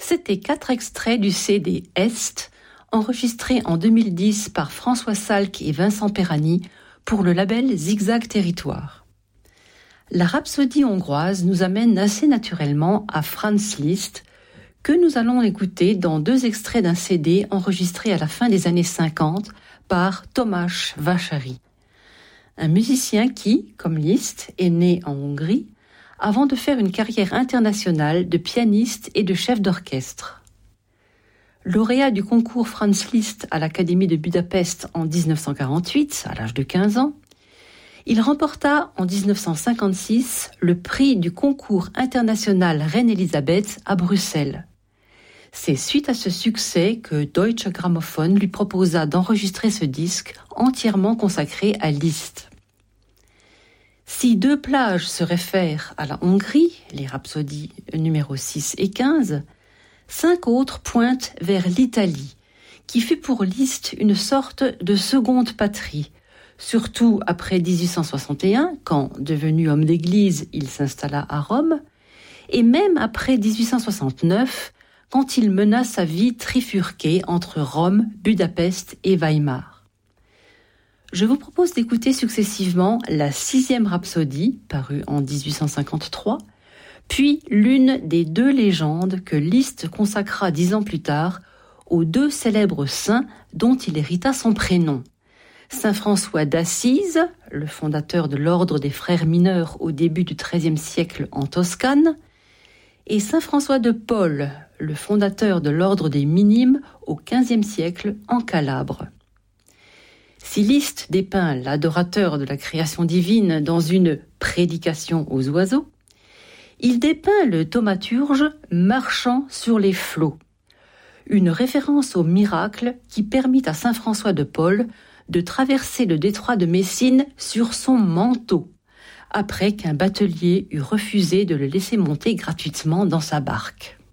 C'étaient 4 extraits du CD Est, enregistré en 2010 par François Salk et Vincent Perani pour le label Zigzag Territoire. La rhapsodie hongroise nous amène assez naturellement à Franz Liszt, que nous allons écouter dans 2 extraits d'un CD enregistré à la fin des années 50 par Tomáš Vasari. Un musicien qui, comme Liszt, est né en Hongrie avant de faire une carrière internationale de pianiste et de chef d'orchestre. Lauréat du concours Franz Liszt à l'Académie de Budapest en 1948, à l'âge de 15 ans, il remporta en 1956 le prix du concours international Reine-Élisabeth à Bruxelles. C'est suite à ce succès que Deutsche Grammophon lui proposa d'enregistrer ce disque entièrement consacré à Liszt. Si 2 plages se réfèrent à la Hongrie, les rhapsodies numéro 6 et 15, 5 autres pointent vers l'Italie, qui fut pour Liszt une sorte de seconde patrie, surtout après 1861, quand, devenu homme d'église, il s'installa à Rome, et même après 1869, quand il mena sa vie trifurquée entre Rome, Budapest et Weimar. Je vous propose d'écouter successivement la 6e rhapsodie, parue en 1853, puis l'une des 2 légendes que Liszt consacra 10 ans plus tard aux 2 célèbres saints dont il hérita son prénom. Saint François d'Assise, le fondateur de l'ordre des frères mineurs au début du XIIIe siècle en Toscane, et Saint François de Paule, le fondateur de l'ordre des minimes au XVe siècle en Calabre. Si Liszt dépeint l'adorateur de la création divine dans une prédication aux oiseaux, il dépeint le thaumaturge marchant sur les flots, une référence au miracle qui permit à saint François de Paule de traverser le détroit de Messine sur son manteau, après qu'un batelier eut refusé de le laisser monter gratuitement dans sa barque.